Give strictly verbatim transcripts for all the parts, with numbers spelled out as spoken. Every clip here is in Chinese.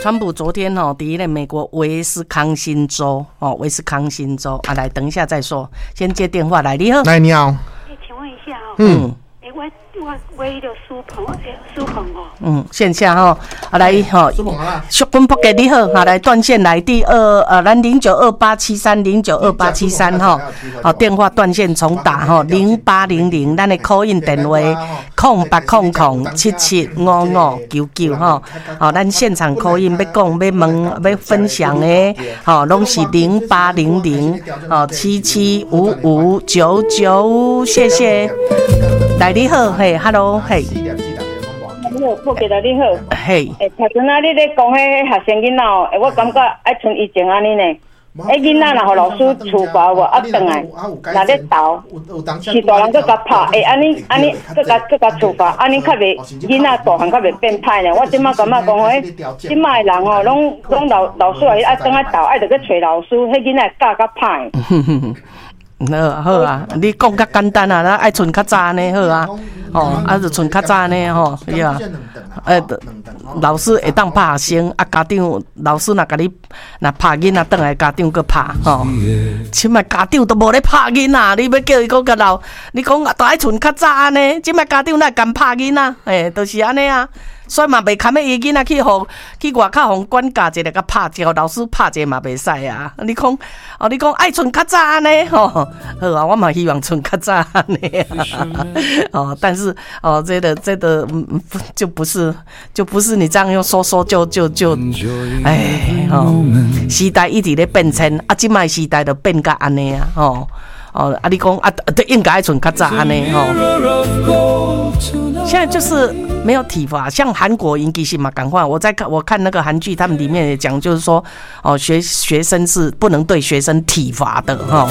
川普昨天哦，第一个美国威斯康辛州哦，威斯康辛州啊，来，等一下再说，先接电话来，你好， 来，你好， 哎，请问一下哦， 嗯， 哎，我我我迄个苏鹏，哎，苏鹏哦， 嗯，线下哈、哦，啊来哈， 苏鹏啊， 小坤伯给你好，好来断线来第二呃，咱零九二八七三零九二八七三哈，好电话断线重打哈，零八零零，咱的 call in 电话空八空空七七五五九九哈，好，咱现场 call in 要讲要问要分享的，好，拢是零八零零，好七七五五九九，谢谢，来你好，嘿 ，hello， 嘿。 你好，我记得你好。 嘿， 诶，头先啊，你咧讲迄学生囡仔哦，诶，我感觉爱像以前安尼呢。诶，囡仔若互老师处罚无，啊，转来，若咧斗，是大人搁甲拍，诶，安尼安尼搁甲搁甲处罚，安尼较袂囡仔大汉较袂变歹呢。我即摆感觉讲，迄即摆人哦，拢拢老老师来爱转来斗，爱着去找老师，迄囡仔教较歹。 好好啊，你讲较简单啊，咱爱剩较早呢，好啊，哦，啊就剩较早呢，吼，对啊，诶，老师会当拍学生，啊，家长老师若甲你若拍囡仔，转来家长搁拍，吼，即摆家长都无咧拍囡仔，你要叫伊讲甲老，你讲都爱剩较早呢，即摆家长哪敢拍囡仔，诶，就是安尼啊。所以嘛，袂堪要伊囡仔去互去外口互管教一个，甲拍一个，老师拍一个嘛袂使啊。你讲哦，你讲爱剩较早呢，吼，好啊，我嘛希望剩较早呢。哦，但是哦，这个这个嗯，就不是就不是你这样用说说就就就，哎，哦，时代一直咧变迁，啊，即摆时代就变甲安尼啊，哦。哦，啊，你讲啊，都应该存较早安尼哦。现在就是没有体罚，像韩国因其实嘛赶快，我在看我看那个韩剧，他们里面也讲，就是说哦，学学生是不能对学生体罚的哈。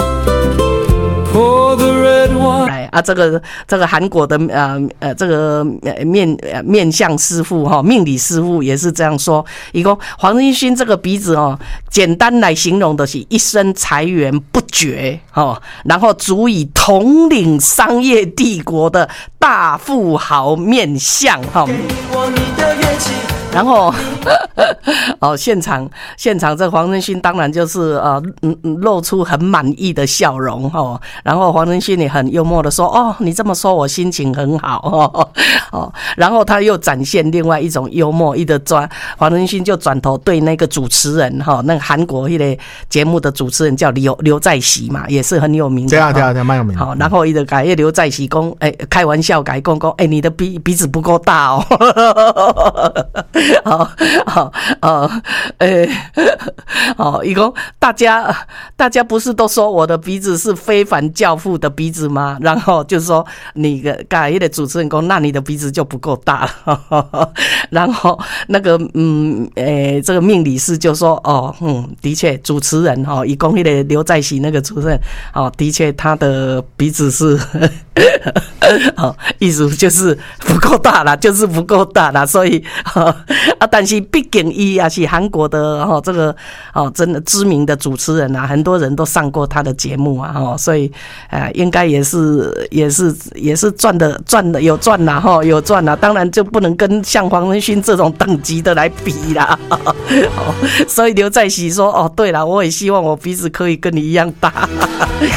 来啊，这个这个韩国的呃呃这个面呃面相师傅哈、哦，命理师傅也是这样说。一共黄仁勋这个鼻子哦，简单来形容的是一生财源不绝哦，然后足以统领商业帝国的大富豪面相哈。哦然后，哦，现场现场这黄仁勋当然就是呃嗯露出很满意的笑容哦，然后黄仁勋也很幽默的说哦，你这么说我心情很好哦哦，然后他又展现另外一种幽默，一的转黄仁勋就转头对那个主持人哈、哦，那个韩国一个节目的主持人叫刘刘在熙嘛，也是很有名的， 对啊对啊对啊，蛮有名的。 好，然后一个改刘在熙讲，哎，开玩笑改讲讲，哎，你的鼻鼻子不够大哦。好好哦，呃，哦，一共大家大家不是都说我的鼻子是非凡教父的鼻子吗？然后就说你个刚才的主持人说，那你的鼻子就不够大了。然后那个嗯，诶，这个命理师就说，哦，嗯，的确，主持人哈，一共那个刘在熙那个主持人，哦，的确他的鼻子是，哦，意思就是不够大啦，就是不够大啦，所以。哦啊，但是毕竟伊也是韩国的哦，这个哦，真的知名的主持人啊，很多人都上过他的节目啊，哦，所以呃，应该也是也是也是赚的赚的有赚啦，哈，有赚啦，当然就不能跟像黄仁勋这种等级的来比啦。哦，所以刘在熙说，哦，对啦，我也希望我鼻子可以跟你一样大。